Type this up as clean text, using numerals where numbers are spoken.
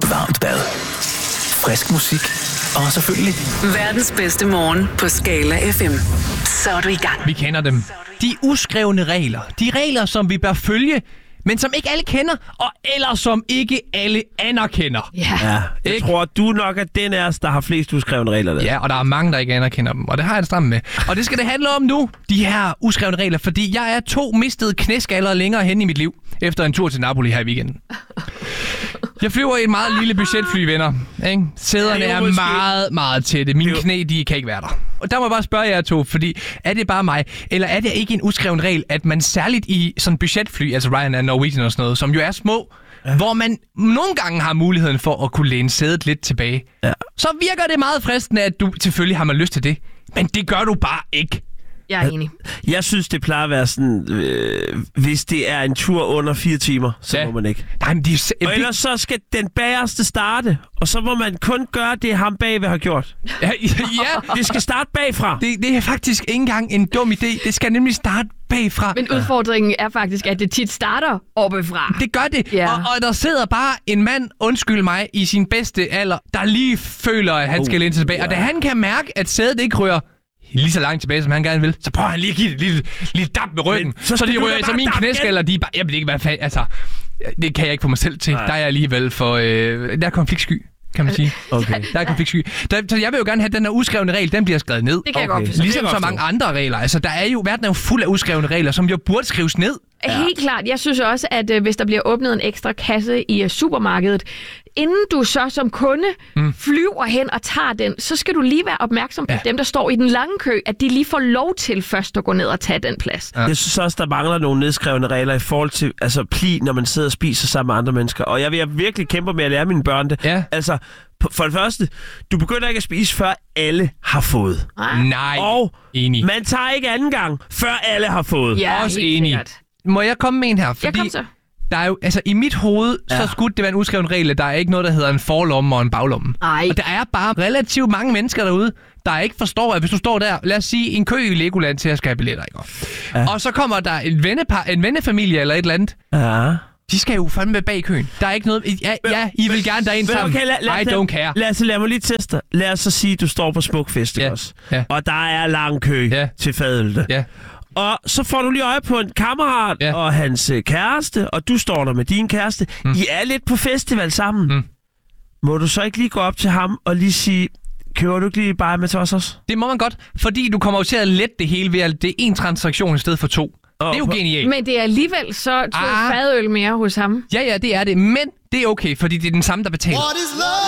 Varmt bad. Frisk musik. Og selvfølgelig verdens bedste morgen på Skala FM. Så er du i gang. Vi kender dem. De uskrevne regler. De regler, som vi bør følge, men som ikke alle kender, eller som ikke alle anerkender. Ja, jeg tror, du nok er den af os, der har flest uskrevne regler. Der. Ja, og der er mange, der ikke anerkender dem, og det har jeg det stramt med. Og det skal det handle om nu, de her uskrevne regler, fordi jeg er 2 mistede knæskaller længere hen i mit liv, efter en tur til Napoli her i weekenden. Jeg flyver i et meget lille budgetfly, venner. Ikke? Sæderne er meget, meget tætte. Mine knæ, de kan ikke være der. Og der må jeg bare spørge jer to, fordi er det bare mig, eller er det ikke en uskreven regel, at man særligt i sådan budgetfly, altså Ryanair, Norwegian og sådan noget, som jo er små, hvor man nogle gange har muligheden for at kunne læne sædet lidt tilbage, så virker det meget fristende, at du selvfølgelig har man lyst til det. Men det gør du bare ikke. Jeg er enig. Jeg synes, det plejer at være sådan, hvis det er en tur under 4 timer, så må man ikke. Nej, men og ellers så skal den bagerste starte, og så må man kun gøre det, ham bagved har gjort. Ja. Det skal starte bagfra. Det er faktisk ikke engang en dum idé. Det skal nemlig starte bagfra. Men udfordringen er faktisk, at det tit starter oppefra. Det gør det. Ja. Og der sidder bare en mand, undskyld mig, i sin bedste alder, der lige føler, at han skal læne tilbage. Og da han kan mærke, at sædet ikke rører lige så langt tilbage, som han gerne vil, så prøver han lige at give det lille dab med ryggen. Så de rører, så mine knæskaller, de bare, jeg ved ikke, hvad fanden, altså, det kan jeg ikke få mig selv til. Nej. Der er jeg alligevel for, der er konfliktsky, kan man sige. Okay. Der er konfliktsky. Så jeg vil jo gerne have, at den her uskrevne regel, den bliver skrevet ned. Det kan jeg godt. Ligesom så mange andre regler. Altså, verden er jo fuld af uskrevne regler, som jo burde skrives ned. Helt klart. Jeg synes også, at hvis der bliver åbnet en ekstra kasse i supermarkedet, inden du så som kunde flyver hen og tager den, så skal du lige være opmærksom på dem, der står i den lange kø, at de lige får lov til først at gå ned og tage den plads. Ja. Jeg synes også, der mangler nogle nedskrevne regler i forhold til pli, når man sidder og spiser sammen med andre mennesker. Og jeg vil virkelig kæmpe med at lære mine børn det. Ja. Altså, for det første, du begynder ikke at spise, før alle har fået. Nej, og enig. Man tager ikke anden gang, før alle har fået. Ja, også enig. Sikkert. Må jeg komme med en her? Fordi der er jo, altså i mit hoved, så skulle det være en uskreven regel, at der er ikke noget, der hedder en forlomme og en baglomme. Ej. Og der er bare relativt mange mennesker derude, der ikke forstår, at hvis du står der, lad os sige, en kø i Legoland til at skal have billetter, ikke? Ja. Og så kommer der en vennefamilie eller et eller andet. Ja. De skal jo fandme bag køen. Der er ikke noget... I vil gerne derind sammen. Okay, I don't care. Lad mig lige teste. Lad os så sige, at du står på Smukfest også. Ja. Og der er lang kø til fadølte. Ja. Og så får du lige øje på en kammerat og hans kæreste, og du står der med din kæreste. I er lidt på festival sammen. Må du så ikke lige gå op til ham og lige sige, køber du ikke lige bare med til os også? Det må man godt, fordi du kommer jo til at lette det hele ved, at det er en transaktion i stedet for 2. Det er jo genialt. Men det er alligevel så 2 fadøl mere hos ham. Ja, det er det. Men det er okay, fordi det er den samme, der betaler.